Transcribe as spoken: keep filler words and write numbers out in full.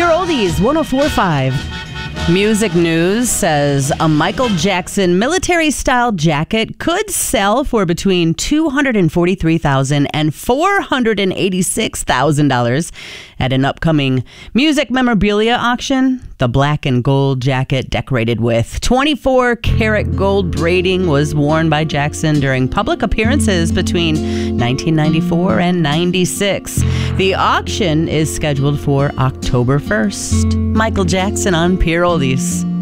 Pure Oldies one oh four point five. Music News says a Michael Jackson military-style jacket could sell for between two hundred forty-three thousand dollars and four hundred eighty-six thousand dollars at an upcoming music memorabilia auction. The black and gold jacket, decorated with twenty-four karat gold braiding, was worn by Jackson during public appearances between nineteen ninety-four and ninety-six. The auction is scheduled for October first. Michael Jackson on Pure Oldies.